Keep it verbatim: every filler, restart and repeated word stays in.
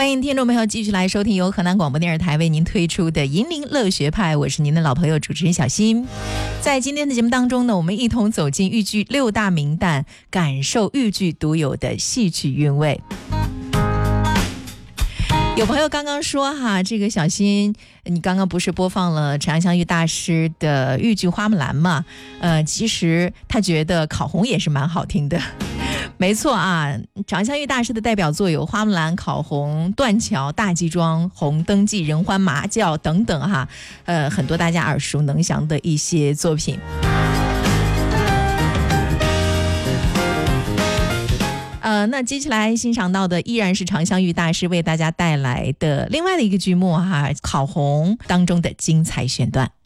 欢迎听众朋友继续来收听由河南广播电视台为您推出的银铃乐学派，我是您的老朋友主持人小新。在今天的节目当中呢，我们一同走进豫剧六大名旦，感受豫剧独有的戏曲韵味。有朋友刚刚说哈，这个小新，你刚刚不是播放了陈香玉大师的豫剧花木兰吗？呃，其实他觉得考红也是蛮好听的。没错啊，常香玉大师的代表作有花木兰、考红、断桥、大祭庄、红灯记、人欢麻轿等等哈，呃，很多大家耳熟能详的一些作品。呃，那接下来欣赏到的依然是常香玉大师为大家带来的另外的一个剧目哈，考红当中的精彩选段。